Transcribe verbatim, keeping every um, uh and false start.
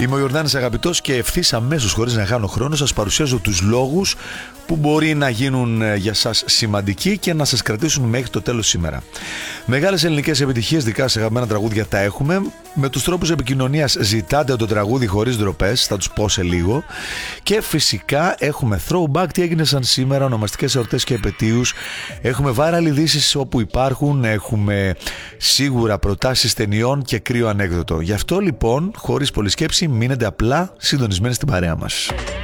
Είμαι ο Ιορδάνης Αγαπητός και ευθύς αμέσως, χωρίς να χάνω χρόνο, σας παρουσιάζω τους λόγους που μπορεί να γίνουν για σας σημαντικοί και να σας κρατήσουν μέχρι το τέλος σήμερα. Μεγάλες ελληνικές επιτυχίες, δικά σε αγαπημένα τραγούδια τα έχουμε. Με τους τρόπους επικοινωνίας ζητάτε το τραγούδι χωρίς ντροπές, θα τους πω σε λίγο. Και φυσικά έχουμε throwback, τι έγινε σαν σήμερα, ονομαστικές εορτές και επετείους. Έχουμε viral ειδήσεις όπου υπάρχουν, έχουμε σίγουρα προτάσεις ταινιών και κρύο ανέκδοτο. Γι' αυτό λοιπόν, χωρίς πολλή σκέψη, μείνετε απλά συντονισμένοι στην παρέα μας.